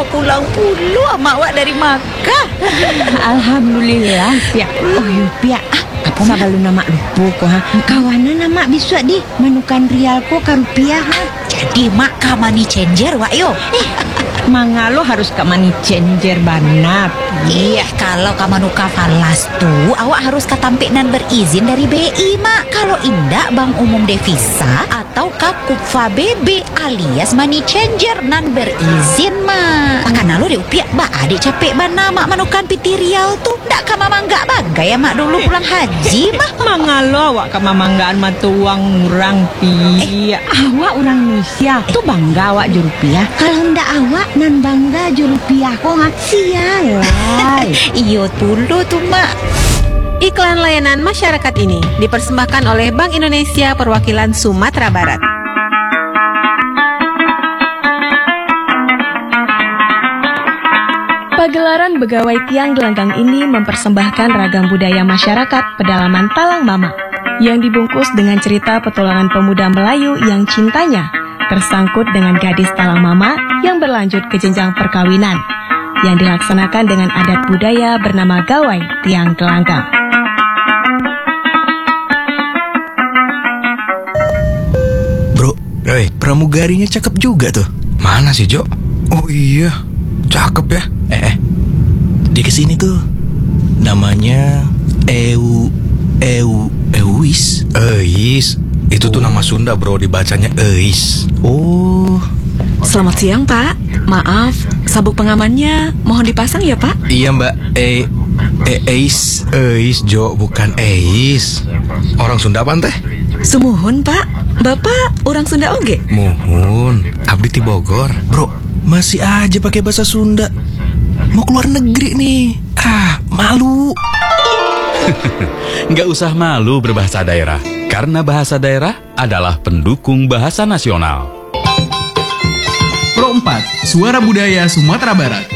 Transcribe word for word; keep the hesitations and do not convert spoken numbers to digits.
pulang pulu ama awak dari Makkah. Alhamdulillah, Pia. Oh, yu Pia. Ah, sabalu nama lupa ko ha. Kawanan nama biswa di manukan rial ko ka rupiah ha. Jadi mak ka money changer wak yo. Eh, mangalo harus ka money changer banat. Iya, kalau kamu nuka falas tuh, awak harus katampik nan berizin dari B I, Mak. Kalau indak Bank Umum Devisa atau Kakupfa B B alias money changer nan berizin, Mak. Karena lo diupiak, Mbak adik capek bana, Mak manukan piti riau tuh. Ndak kama mangga bagai ya, Mak dulu pulang haji, Mak. Mangalo awak kama manggaan matu uang urang Pia. Eh, awak orang Indonesia tuh bangga awak jurupiah. Kalau ndak awak nan bangga jurupiah kok ha. Sialah. Iyo dulu tuh, Mak. Iklan layanan masyarakat ini dipersembahkan oleh Bank Indonesia Perwakilan Sumatera Barat. Pagelaran Begawai Tiang Gelanggang ini mempersembahkan ragam budaya masyarakat pedalaman Talang Mama yang dibungkus dengan cerita petualangan pemuda Melayu yang cintanya tersangkut dengan gadis Talang Mama yang berlanjut ke jenjang perkawinan, yang dilaksanakan dengan adat budaya bernama Gawai Tiang Gelanggang. Bro, eh, pramugarinya cakep juga tuh. Mana sih, Jo? Oh iya, cakep ya. Eh, eh. Di kesini tuh namanya Eu Eu Euis. Eis. Itu tuh nama Sunda, Bro, dibacanya Eis. Oh. Selamat siang, Pak. Maaf, sabuk pengamannya mohon dipasang ya, Pak? Iya, Mbak. E, e Eis, Eis, Jo, bukan Eis. Orang Sunda apa teh? Sumuhun, Pak. Bapak orang Sunda oge? Muhun, abdi ti Bogor. Bro, masih aja pakai bahasa Sunda. Mau keluar negeri nih. Ah, malu. Nggak usah malu berbahasa daerah, karena bahasa daerah adalah pendukung bahasa nasional. Pro empat, Suara Budaya Sumatera Barat.